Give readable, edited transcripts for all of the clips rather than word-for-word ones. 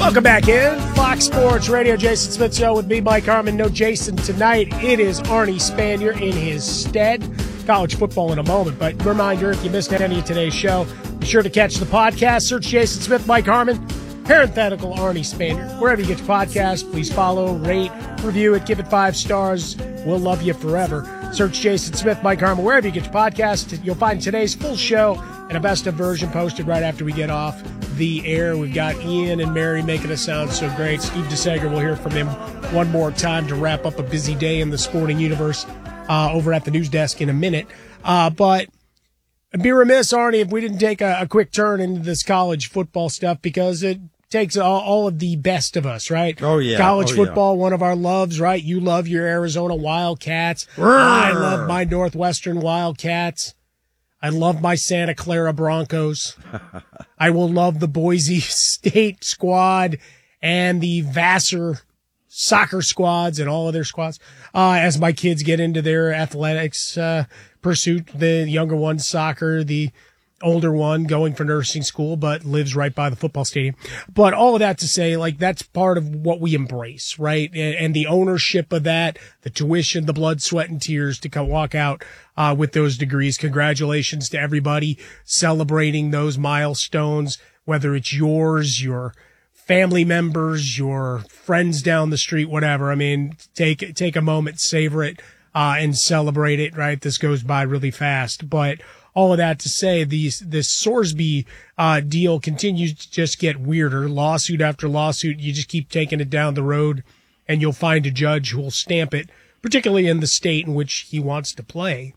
Welcome back in. Fox Sports Radio, Jason Smith Show with me, Mike Harmon. No Jason tonight. It is Arnie Spanier in his stead. College football in a moment, but reminder, if you missed any of today's show, be sure to catch the podcast. Search Jason Smith, Mike Harmon, parenthetical Arnie Spanier. Wherever you get your podcast, please follow, rate, review it, give it 5 stars. We'll love you forever. Search Jason Smith, Mike Harmon, wherever you get your podcast. You'll find today's full show and a best of version posted right after we get off the air. We've got Ian and Mary making us sound so great. Steve DeSager, we'll hear from him one more time to wrap up a busy day in the sporting universe over at the news desk in a minute. But I'd be remiss, Arnie, if we didn't take a quick turn into this college football stuff, because it takes all of the best of us, right? Oh, yeah. College football, one of our loves, right? You love your Arizona Wildcats. I love my Northwestern Wildcats. I love my Santa Clara Broncos. I will love the Boise State squad and the Vassar soccer squads and all of their squads as my kids get into their athletics pursuit. The younger one, soccer, the older one going for nursing school, but lives right by the football stadium. But all of that to say, like, that's part of what we embrace, right? And the ownership of that, the tuition, the blood, sweat, and tears to come walk out with those degrees. Congratulations to everybody celebrating those milestones, whether it's yours, your family members, your friends down the street, whatever. I mean, take a moment, savor it, and celebrate it, right? This goes by really fast, but all of that to say, this Sorsby deal continues to just get weirder. Lawsuit after lawsuit, you just keep taking it down the road, and you'll find a judge who will stamp it, particularly in the state in which he wants to play.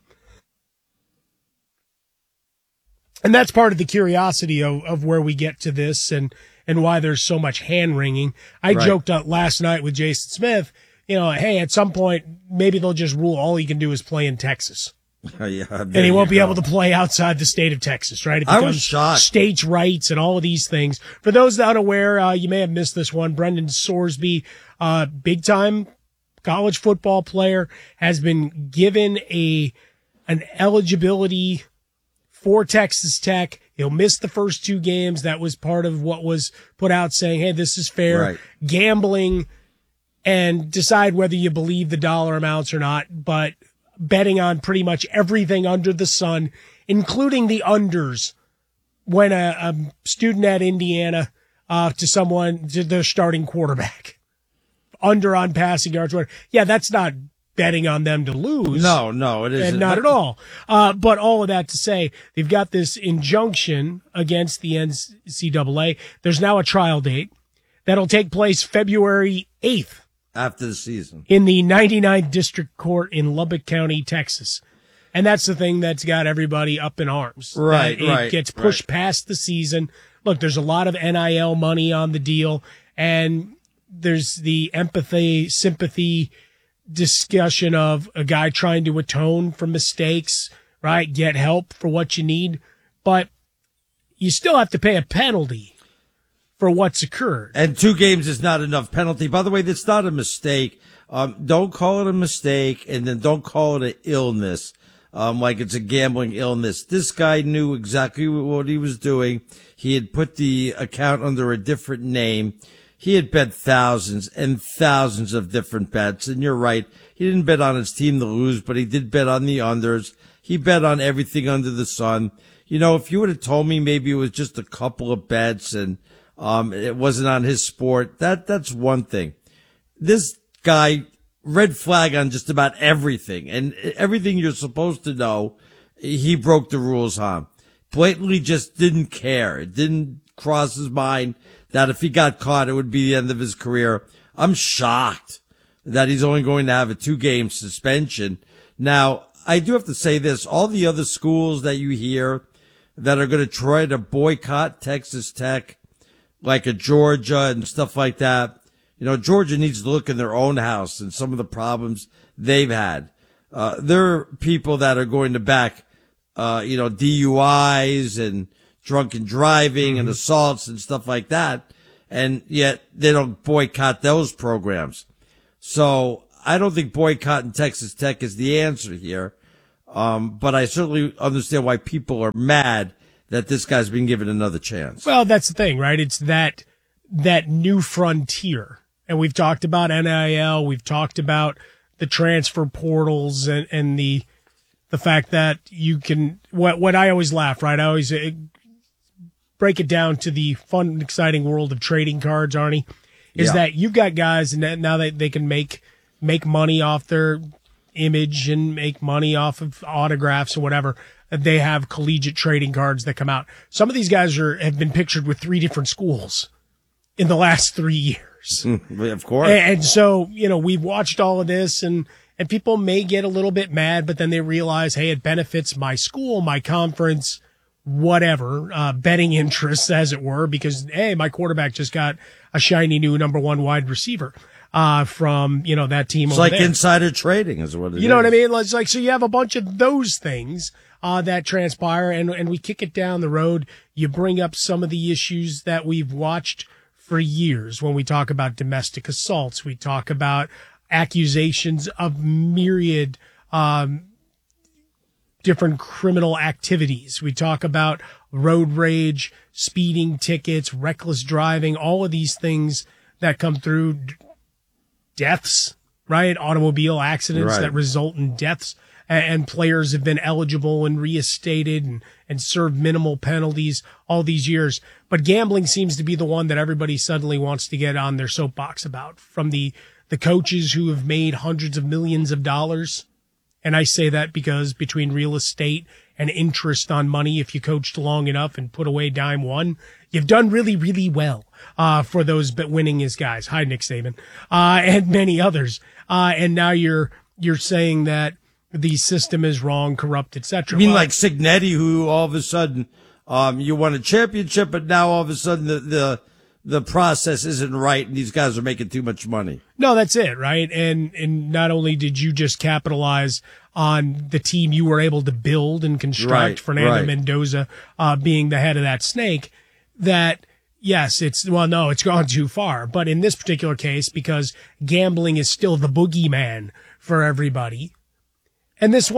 And that's part of the curiosity of where we get to this and why there's so much hand-wringing. I joked last night with Jason Smith, hey, at some point, maybe they'll just rule all he can do is play in Texas. Yeah, and he won't be able to play outside the state of Texas, right? It becomes I was shocked. States' rights and all of these things. For those unaware, you may have missed this one. Brendan Sorsby, big-time college football player, has been given an eligibility for Texas Tech. He'll miss the first 2 games. That was part of what was put out, saying, hey, this is fair. Right. Gambling, and decide whether you believe the dollar amounts or not. But betting on pretty much everything under the sun, including the unders, when a student at Indiana to their starting quarterback. Under on passing yards. Yeah, that's not betting on them to lose. No, it isn't. And not at all. But all of that to say, they've got this injunction against the NCAA. There's now a trial date that'll take place February 8th. After the season. In the 99th District Court in Lubbock County, Texas. And that's the thing that's got everybody up in arms. Right, It gets pushed past the season. Look, there's a lot of NIL money on the deal, and there's the empathy, sympathy discussion of a guy trying to atone for mistakes, right? Get help for what you need. But you still have to pay a penalty for what's occurred. And 2 games is not enough penalty. By the way, that's not a mistake. Don't call it a mistake, and then don't call it an illness, like it's a gambling illness. This guy knew exactly what he was doing. He had put the account under a different name. He had bet thousands and thousands of different bets. And you're right. He didn't bet on his team to lose, but he did bet on the unders. He bet on everything under the sun. If you would have told me maybe it was just a couple of bets and it wasn't on his sport, that's one thing. This guy, red flag on just about everything, and everything you're supposed to know, he broke the rules on. Blatantly just didn't care. It didn't cross his mind that if he got caught, it would be the end of his career. I'm shocked that he's only going to have a 2-game suspension. Now, I do have to say this. All the other schools that you hear that are going to try to boycott Texas Tech, like a Georgia and stuff like that, Georgia needs to look in their own house and some of the problems they've had. There are people that are going to back, DUIs and drunken driving and assaults and stuff like that. And yet they don't boycott those programs. So I don't think boycotting Texas Tech is the answer here. But I certainly understand why people are mad that this guy's been given another chance. Well, that's the thing, right? It's that that new frontier. And we've talked about NIL, we've talked about the transfer portals and the fact that you can, what I always laugh, right? I always break it down to the fun and exciting world of trading cards, Arnie, is that you've got guys now that they can make money off their image and make money off of autographs or whatever. They have collegiate trading cards that come out. Some of these guys have been pictured with 3 different schools in the last 3 years. Of course. And so, we've watched all of this and people may get a little bit mad, but then they realize, hey, it benefits my school, my conference, whatever, betting interests, as it were, because, hey, my quarterback just got a shiny new number 1 wide receiver, from, that team. It's over like there. Insider trading is what it is. You know what I mean? It's like, so you have a bunch of those things, that transpire and we kick it down the road. You bring up some of the issues that we've watched for years when we talk about domestic assaults. We talk about accusations of myriad, different criminal activities. We talk about road rage, speeding tickets, reckless driving, all of these things that come through, deaths, right? Automobile accidents that result in deaths, and players have been eligible and reinstated and served minimal penalties all these years. But gambling seems to be the one that everybody suddenly wants to get on their soapbox about, from the coaches who have made hundreds of millions of dollars. And I say that because between real estate and interest on money, if you coached long enough and put away dime one, you've done really, really well, for those winningest guys. Hi, Nick Saban, and many others. And now you're saying that the system is wrong, corrupt, etc. You mean like Signetti, who all of a sudden, you won a championship, but now all of a sudden the process isn't right and these guys are making too much money. No, that's it, right? And not only did you just capitalize on the team you were able to build and construct, Fernando Mendoza being the head of that snake, that yes, it's gone too far. But in this particular case, because gambling is still the boogeyman for everybody, and this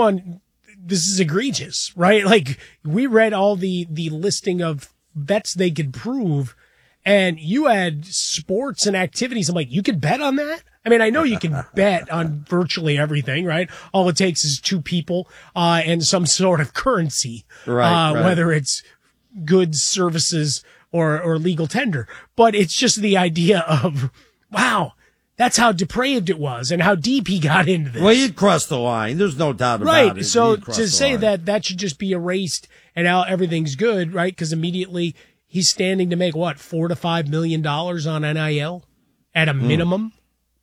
is egregious, right? Like, we read all the listing of bets they could prove, and you had sports and activities. I'm like, you could bet on that? I mean, I know you can bet on virtually everything, right? All it takes is 2 people, and some sort of currency, whether it's goods, services, or legal tender. But it's just the idea of, wow, that's how depraved it was and how deep he got into this. Well, he'd crossed the line. There's no doubt about it. Right. So to say that should just be erased and now everything's good, right? Because immediately he's standing to make $4 to $5 million on NIL at a minimum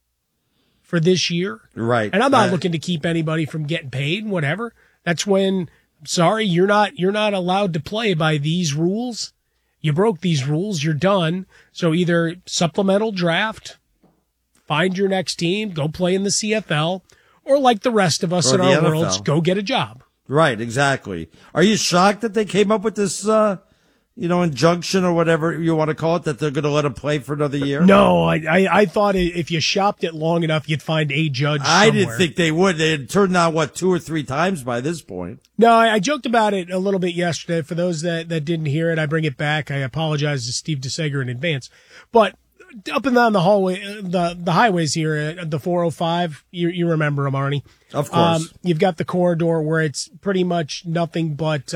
for this year. Right. And I'm not looking to keep anybody from getting paid and whatever. That's when, sorry, you're not allowed to play by these rules. You broke these rules. You're done. So either supplemental draft, find your next team, go play in the CFL, or like the rest of us in our worlds, go get a job. Right, exactly. Are you shocked that they came up with this, injunction or whatever you want to call it, that they're going to let him play for another year? No, I thought if you shopped it long enough, you'd find a judge somewhere. I didn't think they would. They had turned on, 2 or 3 times by this point. No, I joked about it a little bit yesterday. For those that didn't hear it, I bring it back. I apologize to Steve DeSager in advance. But up and down the hallway, the highways here, the 405, you remember them, Arnie. Of course. You've got the corridor where it's pretty much nothing but,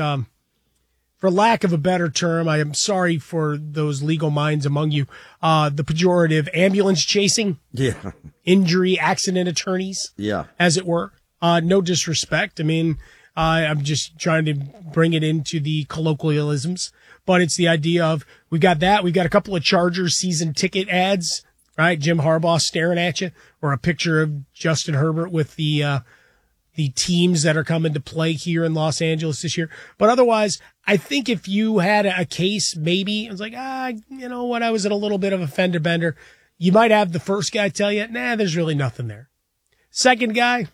for lack of a better term, I am sorry for those legal minds among you, the pejorative ambulance chasing. Yeah. Injury accident attorneys. Yeah. As it were. No disrespect. I mean, I'm just trying to bring it into the colloquialisms. But it's the idea of, we've got a couple of Chargers season ticket ads, right? Jim Harbaugh staring at you, or a picture of Justin Herbert with the teams that are coming to play here in Los Angeles this year. But otherwise, I think if you had a case, maybe it's like, you know what? I was in a little bit of a fender bender. You might have the first guy tell you, nah, there's really nothing there. Second guy,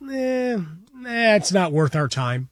it's not worth our time.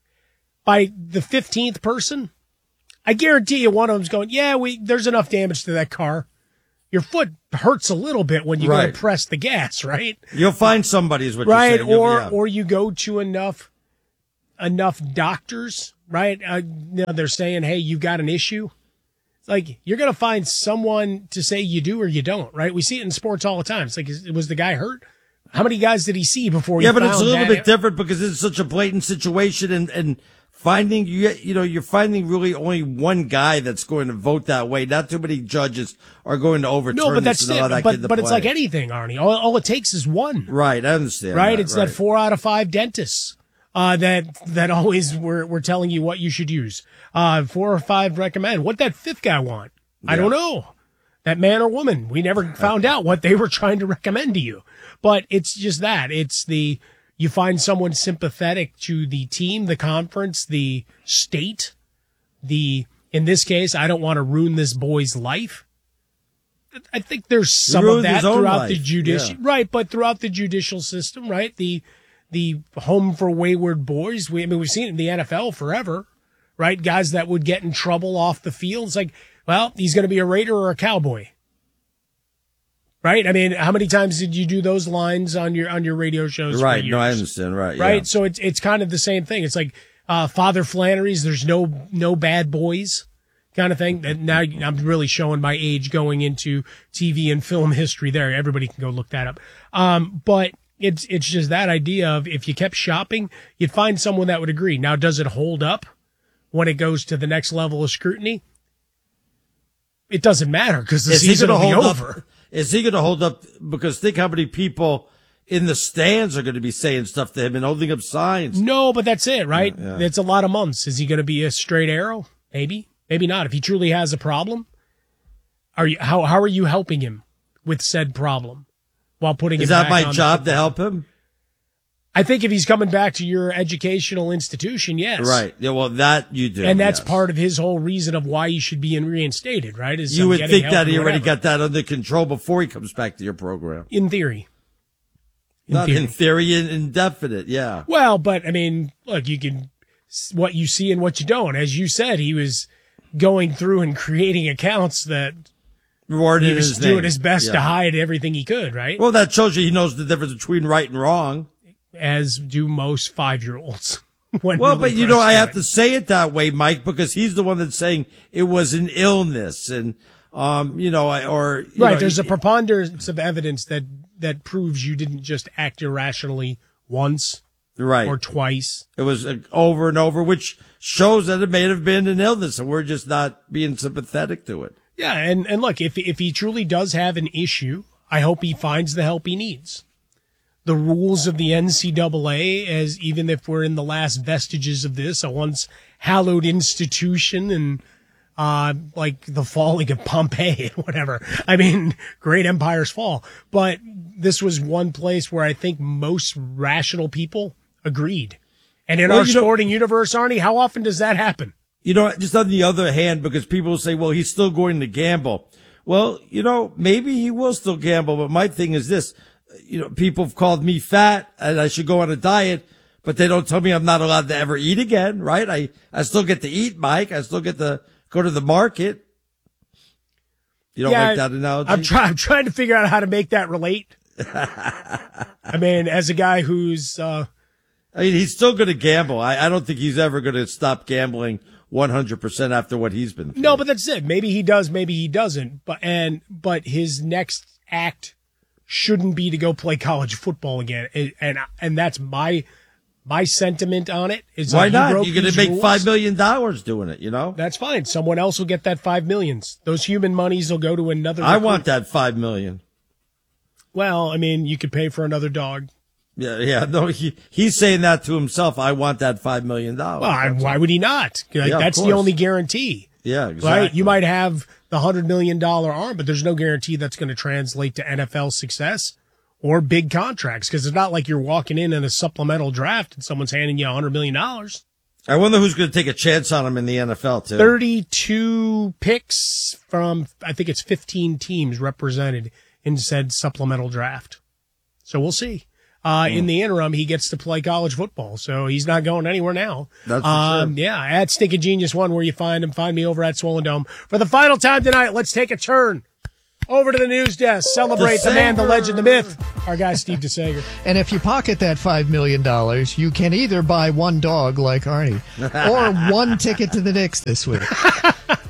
By the 15th person, I guarantee you one of them's going, there's enough damage to that car. Your foot hurts a little bit when you go to press the gas, right? You'll find somebody is what you're saying. Or you go to enough doctors, right? They're saying, hey, you've got an issue. Like, you're going to find someone to say you do or you don't, right? We see it in sports all the time. It's like, was the guy hurt? How many guys did he see before he Yeah, found but it's a little that? bit different because it's such a blatant situation and finding, you're finding really only one guy that's going to vote that way. Not too many judges are going to overturn No, but this that's and allow it. that kid to But it's play. like anything, Arnie. All it takes is one. Right, I understand. Right? It's that 4 out of 5 dentists that always were telling you what you should use. 4 or 5 recommend. What that 5th guy want? I don't know. That man or woman. We never found out what they were trying to recommend to you. But it's just that. It's you find someone sympathetic to the team, the conference, the state, in this case, I don't want to ruin this boy's life. I think there's some of that throughout the judicial, right? But throughout the judicial system, right? The home for wayward boys. We've seen it in the NFL forever, right? Guys that would get in trouble off the field. It's like, well, he's going to be a Raider or a Cowboy. Right? I mean, how many times did you do those lines on your radio shows? Right. For years? No, I understand. Right. Right. Yeah. So it's kind of the same thing. It's like, Father Flannery's, there's no bad boys kind of thing. And now I'm really showing my age going into TV and film history there. Everybody can go look that up. But it's just that idea of if you kept shopping, you'd find someone that would agree. Now, does it hold up when it goes to the next level of scrutiny? It doesn't matter because the season will be over. Is he going to hold up? Because think how many people in the stands are going to be saying stuff to him and holding up signs. No, but that's it, right? Yeah. It's a lot of months. Is he going to be a straight arrow? Maybe, maybe not. If he truly has a problem, how are you helping him with said problem while putting him back on? Is that my job to help him? I think if he's coming back to your educational institution, yes. Right. Yeah. Well, that you do, and that's yes. part of his whole reason of why he should be reinstated, right? Is you would getting think help that he or already whatever. got that under control before he comes back to your program. In theory. In theory, indefinite. Yeah. Well, but I mean, look, you can what you see and what you don't. As you said, he was going through and creating accounts that he was doing his best to hide everything he could, right? Well, that shows you he knows the difference between right and wrong. As do most 5-year-olds. Well, but you know, I have to say it that way, Mike, because he's the one that's saying it was an illness, and there's a preponderance of evidence that proves you didn't just act irrationally once, right, or twice. It was over and over, which shows that it may have been an illness, and we're just not being sympathetic to it. Yeah, and look, if he truly does have an issue, I hope he finds the help he needs. The rules of the NCAA, as even if we're in the last vestiges of this, a once hallowed institution and like the falling of Pompeii and whatever. I mean, great empires fall. But this was one place where I think most rational people agreed. And in our sporting universe, Arnie, how often does that happen? You know, just on the other hand, because people will say, well, he's still going to gamble. Well, you know, maybe he will still gamble, but my thing is this. You know, people have called me fat and I should go on a diet, but they don't tell me I'm not allowed to ever eat again, right? I still get to eat, Mike. I still get to go to the market. You don't like that analogy? I'm trying to figure out how to make that relate. I mean, as a guy who's, I mean, he's still going to gamble. I don't think he's ever going to stop gambling 100% after what he's been through. No, but that's it. Maybe he does, maybe he doesn't. But his next act shouldn't be to go play college football again. And that's my sentiment on it. Is why not? You're going to make rules. $5 million doing it, you know? That's fine. Someone else will get that $5 million. Those human monies will go to another. I want that $5 million. Well, I mean, you could pay for another dog. Yeah. No, he's saying that to himself. I want that $5 million. Well, why would he not? Like, that's the only guarantee. Yeah, exactly. Right? You might have the $100 million arm, but there's no guarantee that's going to translate to NFL success or big contracts, because it's not like you're walking in a supplemental draft and someone's handing you $100 million. I wonder who's going to take a chance on him in the NFL, too. 32 picks from, I think it's 15 teams represented in said supplemental draft. So we'll see. In the interim, he gets to play college football, so he's not going anywhere now. That's for sure. Yeah, at Stinking Genius 1, where you find him. Find me over at Swollen Dome. For the final time tonight, let's take a turn over to the news desk. Celebrate the man, the legend, the myth. Our guy, Steve DeSager. And if you pocket that $5 million, you can either buy one dog like Arnie or one ticket to the Knicks this week.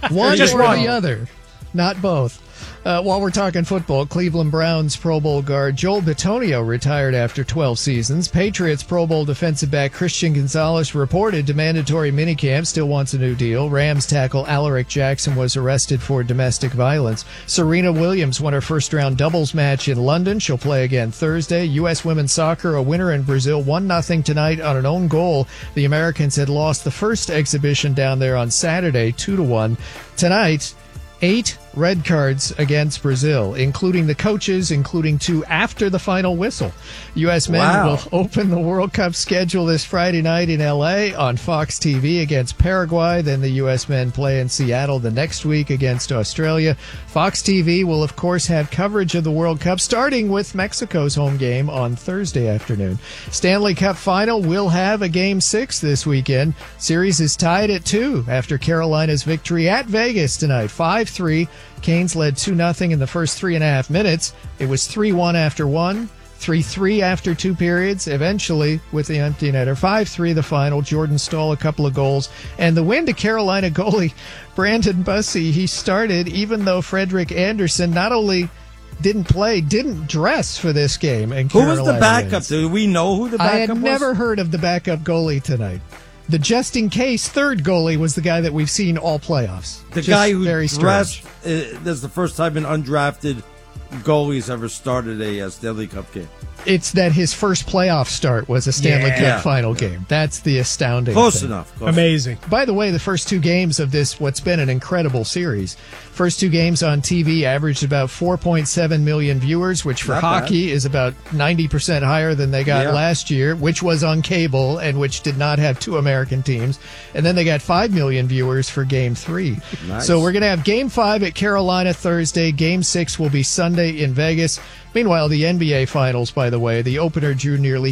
One Just or one. the other, not both. While we're talking football, Cleveland Browns Pro Bowl guard Joel Bitonio retired after 12 seasons. Patriots Pro Bowl defensive back Christian Gonzalez reported to mandatory minicamp, still wants a new deal. Rams tackle Alaric Jackson was arrested for domestic violence. Serena Williams won her first-round doubles match in London. She'll play again Thursday. U.S. women's soccer, a winner in Brazil, 1-0 tonight on an own goal. The Americans had lost the first exhibition down there on Saturday, 2-1. Tonight, 8 red cards against Brazil, including the coaches, including 2 after the final whistle. U.S. men will open the World Cup schedule this Friday night in L.A. on Fox TV against Paraguay. Then the U.S. men play in Seattle the next week against Australia. Fox TV will, of course, have coverage of the World Cup, starting with Mexico's home game on Thursday afternoon. Stanley Cup Final will have a Game 6 this weekend. Series is tied at 2 after Carolina's victory at Vegas tonight, 5-3. Canes led 2-0 in the first 3.5 minutes. It was 3-1 after 1, 3-3 after 2 periods. Eventually, with the empty netter, 5-3 the final. Jordan Staal a couple of goals. And the win to Carolina goalie Brandon Bussey. He started even though Frederick Anderson not only didn't play, didn't dress for this game. And Who was the Carolina backup? wins. Do we know who the backup was? I had never heard of the backup goalie tonight. The just-in-case third goalie was the guy that we've seen all playoffs. The Just guy who very dressed. strange. That's the first time an undrafted goalie's ever started a Stanley Cup game. It's that his first playoff start was a Stanley Yeah. Cup final game. That's the astounding Close thing. enough. Close Amazing. By the way, the first 2 games of this, what's been an incredible series, first 2 games on TV averaged about 4.7 million viewers, which for Not hockey is about 90% higher than they got Yeah. last year, which was on cable and which did not have 2 American teams. And then they got 5 million viewers for Game 3. Nice. So we're going to have Game 5 at Carolina Thursday. Game 6 will be Sunday in Vegas. Meanwhile, the NBA Finals, by the way, the opener drew nearly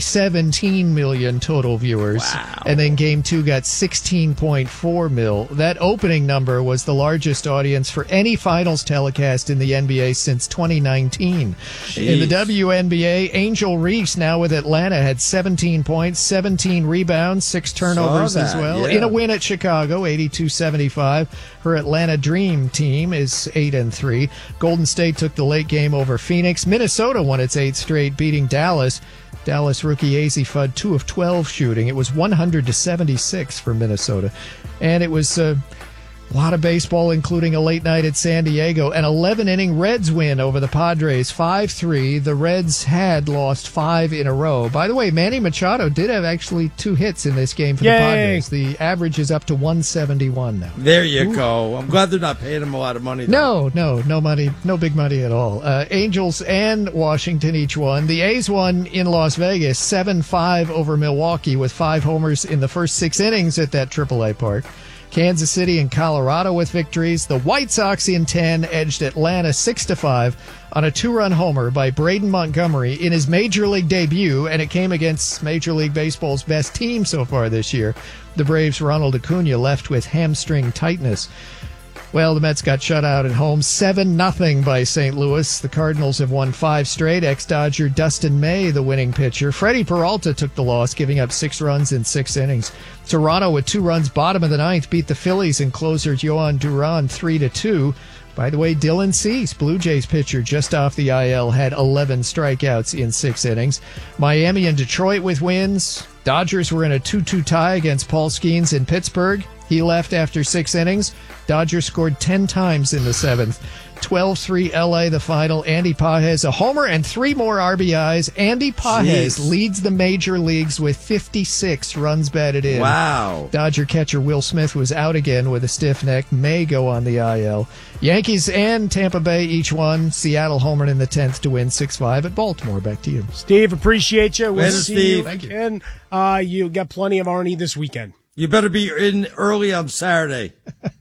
17 million total viewers. Wow. And then Game 2 got 16.4 mil. That opening number was the largest audience for any finals telecast in the NBA since 2019. In the Jeez. WNBA, Angel Reese, now with Atlanta, had 17 points, 17 rebounds, 6 turnovers as that, well. yeah. In a win at Chicago, 82-75. Her Atlanta Dream team is 8-3. Golden State took the late game over Phoenix. Minnesota won its 8th straight, beating Dallas. Dallas rookie Azzi Fudd, 2 of 12 shooting. It was 100-76 for Minnesota. And it was a lot of baseball, including a late night at San Diego. An 11-inning Reds win over the Padres, 5-3. The Reds had lost 5 in a row. By the way, Manny Machado did have actually 2 hits in this game for the Yay. Padres. The average is up to 171 now. There you go. I'm glad they're not paying him a lot of money. though. No money, no big money at all. Angels and Washington each won. The A's won in Las Vegas, 7-5 over Milwaukee with 5 homers in the first 6 innings at that AAA park. Kansas City and Colorado with victories. The White Sox in 10 edged Atlanta 6-5 on a 2-run homer by Braden Montgomery in his Major League debut, and it came against Major League Baseball's best team so far this year. The Braves' Ronald Acuna left with hamstring tightness. Well, the Mets got shut out at home 7-0 by St. Louis. The Cardinals have won 5 straight. Ex-Dodger Dustin May, the winning pitcher. Freddie Peralta took the loss, giving up 6 runs in 6 innings. Toronto, with 2 runs bottom of the 9th, beat the Phillies and closer Yohan Duran 3-2. By the way, Dylan Cease, Blue Jays pitcher just off the IL, had 11 strikeouts in 6 innings. Miami and Detroit with wins. Dodgers were in a 2-2 tie against Paul Skeens in Pittsburgh. He left after 6 innings. Dodgers scored 10 times in the 7th. 12-3 LA the final. Andy Pages a homer and 3 more RBIs. Andy Pages Jeez. leads the major leagues with 56 runs batted in. Wow. Dodger catcher Will Smith was out again with a stiff neck. May go on the IL. Yankees and Tampa Bay each won. Seattle homered in the 10th to win 6-5 at Baltimore. Back to you. Steve, appreciate you. We'll Later, see Steve. you Thank you. again. You got plenty of Arnie this weekend. You better be in early on Saturday.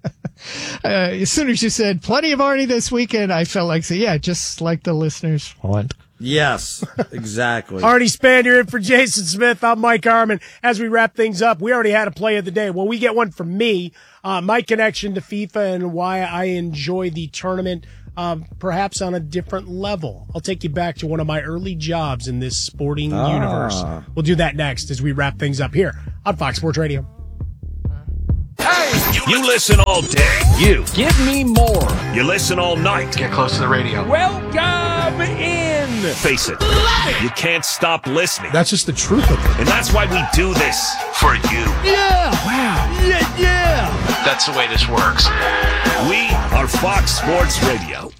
As soon as you said plenty of Arnie this weekend, I felt like, yeah, just like the listeners want. Yes, exactly. Arnie Spander in for Jason Smith. I'm Mike Harmon. As we wrap things up, we already had a play of the day. Well, we get one from me, my connection to FIFA and why I enjoy the tournament, perhaps on a different level. I'll take you back to one of my early jobs in this sporting universe. We'll do that next as we wrap things up here on Fox Sports Radio. Hey! You listen all day. You. Give me more. You listen all night. Get close to the radio. Welcome in. Face it. You can't stop listening. That's just the truth of it. And that's why we do this. For you. Yeah. Wow. Yeah. That's the way this works. We are Fox Sports Radio.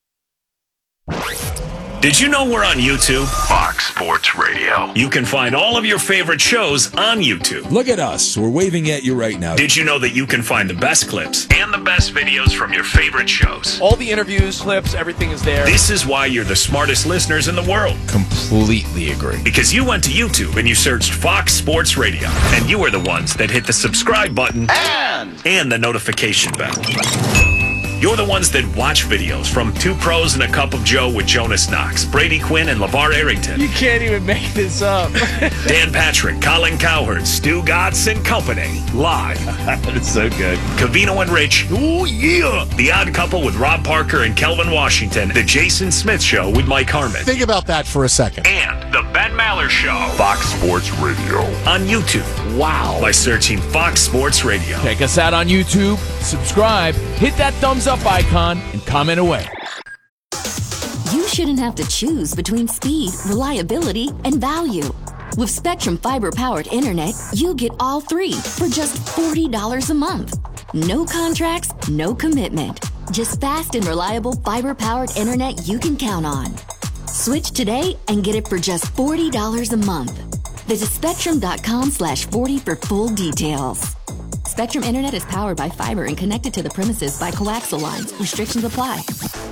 Did you know we're on YouTube? Fox Sports Radio. You can find all of your favorite shows on YouTube. Look at us. We're waving at you right now. Did you know that you can find the best clips and the best videos from your favorite shows? All the interviews, clips, everything is there. This is why you're the smartest listeners in the world. Completely agree. Because you went to YouTube and you searched Fox Sports Radio. And you were the ones that hit the subscribe button and the notification bell. You're the ones that watch videos from Two Pros and a Cup of Joe with Jonas Knox, Brady Quinn, and LeVar Arrington. You can't even make this up. Dan Patrick, Colin Cowherd, Stu Godson and Company. Live. It's so good. Covino and Rich. Oh, yeah. The Odd Couple with Rob Parker and Kelvin Washington. The Jason Smith Show with Mike Harmon. Think about that for a second. And The Ben Maller Show. Fox Sports Radio. On YouTube. Wow. By searching Fox Sports Radio. Check us out on YouTube, subscribe, hit that thumbs up icon, and comment away. You shouldn't have to choose between speed, reliability, and value. With Spectrum Fiber-powered internet, you get all three for just $40 a month. No contracts, no commitment. Just fast and reliable fiber-powered internet you can count on. Switch today and get it for just $40 a month. Visit spectrum.com/40 for full details. Spectrum Internet is powered by fiber and connected to the premises by coaxial lines. Restrictions apply.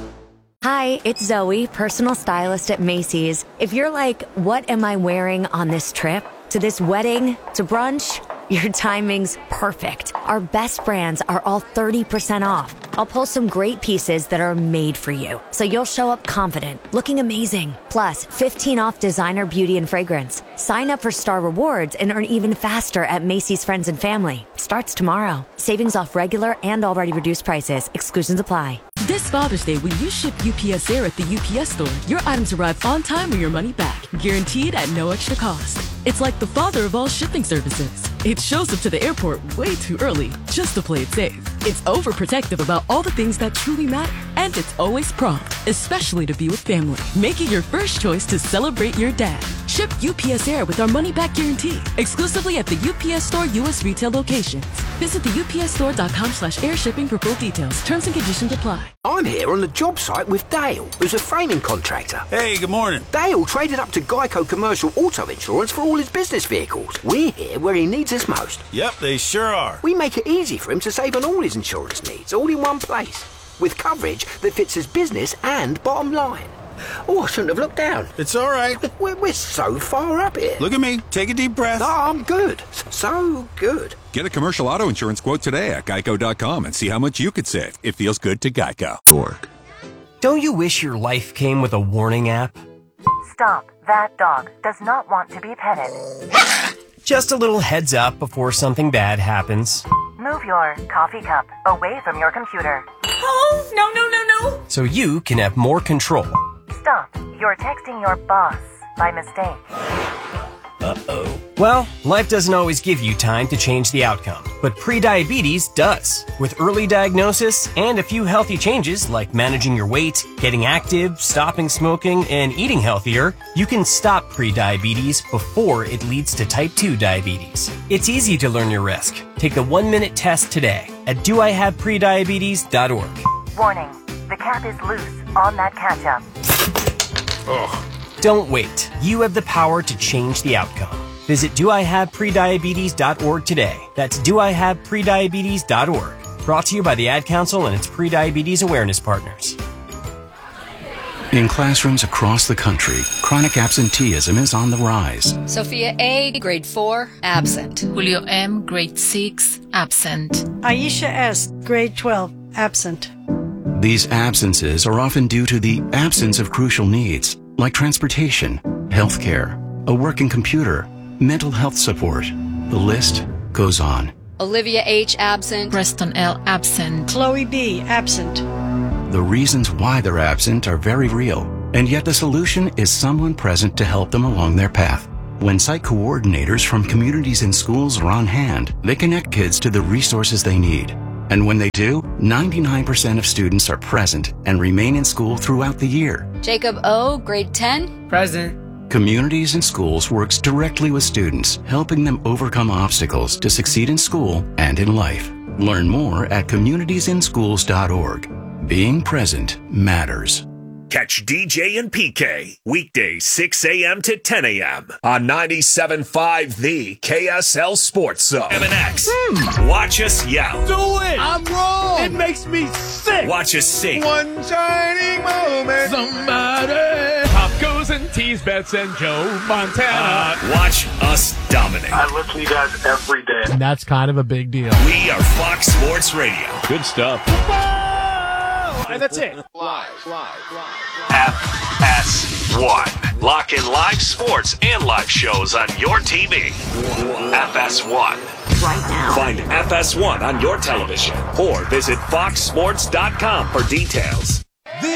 Hi, it's Zoe, personal stylist at Macy's. If you're like, what am I wearing on this trip? To this wedding? To brunch? Your timing's perfect. Our best brands are all 30% off. I'll pull some great pieces that are made for you, so you'll show up confident, looking amazing. Plus, 15 off designer beauty and fragrance. Sign up for Star Rewards and earn even faster at Macy's Friends and Family. Starts tomorrow. Savings off regular and already reduced prices. Exclusions apply. This Father's Day, when you ship UPS Air at the UPS store, your items arrive on time or your money back, guaranteed at no extra cost. It's like the father of all shipping services. It shows up to the airport way too early, just to play it safe. It's overprotective about all the things that truly matter, and it's always prompt, especially to be with family. Make it your first choice to celebrate your dad. Ship UPS Air with our money-back guarantee, exclusively at the UPS Store U.S. retail locations. Visit the upsstore.com/airshipping for full details. Terms and conditions apply. I'm here on the job site with Dale, who's a framing contractor. Hey, good morning. Dale traded up to Geico Commercial Auto Insurance for all his business vehicles. We're here where he needs us most. Yep, they sure are. We make it easy for him to save on all his insurance needs, all in one place, with coverage that fits his business and bottom line. Oh, I shouldn't have looked down. It's all right. We're so far up here. Look at me. Take a deep breath. No, I'm good. So good. Get a commercial auto insurance quote today at geico.com and see how much you could save. It feels good to Geico. Don't you wish your life came with a warning app? Stop. That dog does not want to be petted. Just a little heads up before something bad happens. Move your coffee cup away from your computer. Oh, no, no, no, no. So you can have more control. Stop. You're texting your boss by mistake. Uh-oh. Well, life doesn't always give you time to change the outcome, but prediabetes does. With early diagnosis and a few healthy changes like managing your weight, getting active, stopping smoking, and eating healthier, you can stop prediabetes before it leads to type 2 diabetes. It's easy to learn your risk. Take the 1-minute test today at doihaveprediabetes.org. Warning. The cap is loose on that ketchup. Ugh. Don't wait. You have the power to change the outcome. Visit doihaveprediabetes.org today. That's doihaveprediabetes.org. Brought to you by the Ad Council and its prediabetes awareness partners. In classrooms across the country, chronic absenteeism is on the rise. Sophia A., grade 4, absent. Julio M., grade 6, absent. Aisha S., grade 12, absent. These absences are often due to the absence of crucial needs, like transportation, healthcare, a working computer, mental health support. The list goes on. Olivia H. absent. Preston L. absent. Chloe B. absent. The reasons why they're absent are very real, and yet the solution is someone present to help them along their path. When site coordinators from Communities in Schools are on hand, they connect kids to the resources they need. And when they do, 99% of students are present and remain in school throughout the year. Jacob O., grade 10. Present. Communities in Schools works directly with students, helping them overcome obstacles to succeed in school and in life. Learn more at communitiesinschools.org. Being present matters. Catch DJ and PK weekdays 6 a.m. to 10 a.m. on 97.5 The KSL Sports Zone. M&X. Watch us yell. Do it! I'm wrong. It makes me sick. Watch us sing. One shining moment. Somebody. Pop goes and tease Bets and Joe Montana. Watch us dominate. I listen to you guys every day. And that's kind of a big deal. We are Fox Sports Radio. Good stuff. And that's it. FS1. Lock in live sports and live shows on your TV. FS1. Right now. Find FS1 on your television or visit foxsports.com for details.